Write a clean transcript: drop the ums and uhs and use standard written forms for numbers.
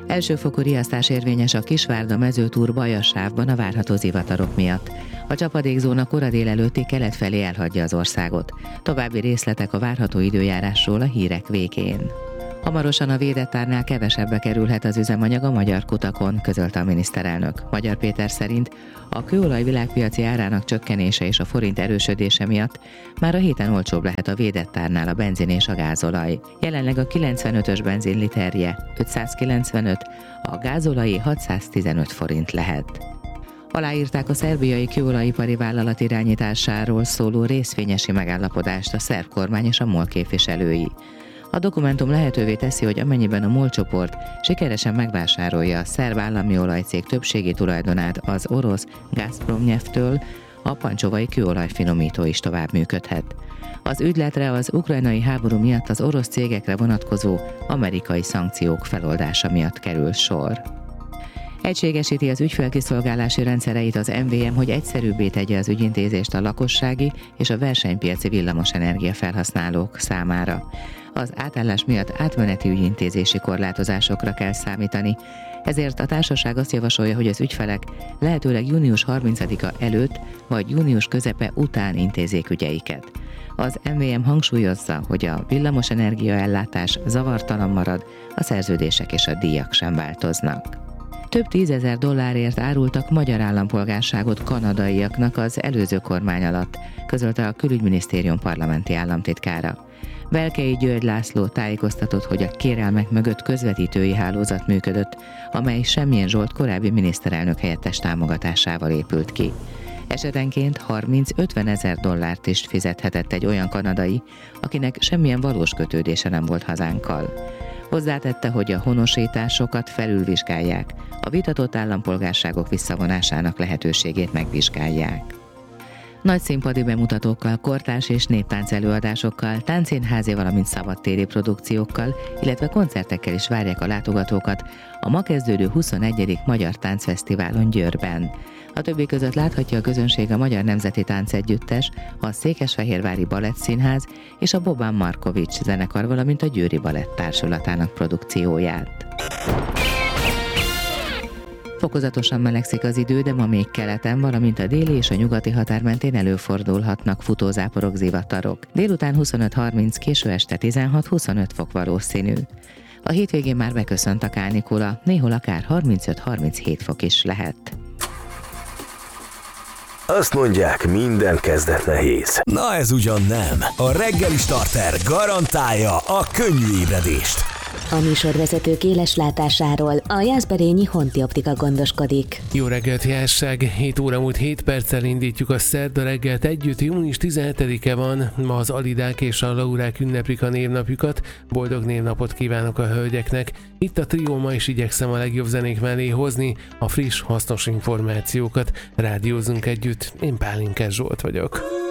Elsőfokú riasztás érvényes a Kisvárda-Mezőtúr Bajas sávban a várható zivatarok miatt. A csapadékzóna kora délelőttig kelet felé elhagyja az országot. További részletek a várható időjárásról a hírek végén. Hamarosan a védett árnál kevesebbe kerülhet az üzemanyag a magyar kutakon, közölte a miniszterelnök. Magyar Péter szerint a kőolaj világpiaci árának csökkenése és a forint erősödése miatt már a héten olcsóbb lehet a védett árnál a benzin és a gázolaj. Jelenleg a 95-ös benzin literje 595, a gázolajé 615 forint lehet. Aláírták a szerbiai kőolajipari vállalat irányításáról szóló részvényesi megállapodást a szerb kormány és a MOL képviselői. A dokumentum lehetővé teszi, hogy amennyiben a MOL csoport sikeresen megvásárolja a szerb állami olajcég többségi tulajdonát az orosz Gazpromnyeftől, a pancsovai kőolajfinomító is tovább működhet. Az ügyletre az ukrajnai háború miatt az orosz cégekre vonatkozó amerikai szankciók feloldása miatt kerül sor. Egységesíti az ügyfélkiszolgálási rendszereit az MVM, hogy egyszerűbbé tegye az ügyintézést a lakossági és a versenypiaci villamosenergia felhasználók számára. Az átállás miatt átmeneti ügyintézési korlátozásokra kell számítani, ezért a társaság azt javasolja, hogy az ügyfelek lehetőleg június 30-a előtt vagy június közepe után intézzék ügyeiket. Az MVM hangsúlyozza, hogy a villamosenergia ellátás zavartalan marad, a szerződések és a díjak sem változnak. Több $10,000 árultak magyar állampolgárságot kanadaiaknak az előző kormány alatt, közölte a Külügyminisztérium parlamenti államtitkára. Velkei György László tájékoztatott, hogy a kérelmek mögött közvetítői hálózat működött, amely Semmjén Zsolt korábbi miniszterelnök helyettes támogatásával épült ki. Esetenként $30-50,000 is fizethetett egy olyan kanadai, akinek semmilyen valós kötődése nem volt hazánkkal. Hozzátette, hogy a honosításokat felülvizsgálják, a vitatott állampolgárságok visszavonásának lehetőségét megvizsgálják. Nagy színpadi bemutatókkal, kortárs és néptánc előadásokkal, táncszínházi, valamint szabadtéri produkciókkal, illetve koncertekkel is várják a látogatókat a ma kezdődő 21. Magyar Táncfesztiválon Győrben. A többi között láthatja a közönség a Magyar Nemzeti Táncegyüttes, a Székesfehérvári Balettszínház és a Boban Markovics zenekar, valamint a Győri Balett Társulatának produkcióját. Fokozatosan melegszik az idő, de ma még keleten, valamint a déli és a nyugati határ mentén előfordulhatnak futózáporok, zivatarok. Délután 25-30, késő este 16-25 fok valószínű. A hétvégén már beköszönt a kánikula, néhol akár 35-37 fok is lehet. Azt mondják, minden kezdet nehéz. Na ez ugyan nem. A reggeli starter garantálja a könnyű ébredést. A műsorvezetők éles látásáról a Jászberényi Honti Optika gondoskodik. Jó reggelt, Jászság! 7 óra múlt 7 perccel indítjuk a szerda reggelt együtt. Június 17-e van, ma az Alidák és a Laurák ünneplik a névnapjukat. Boldog névnapot kívánok a hölgyeknek. Itt a Trió, ma is igyekszem a legjobb zenék mellé hozni a friss, hasznos információkat. Rádiózunk együtt, én Pálinkás Zsolt vagyok.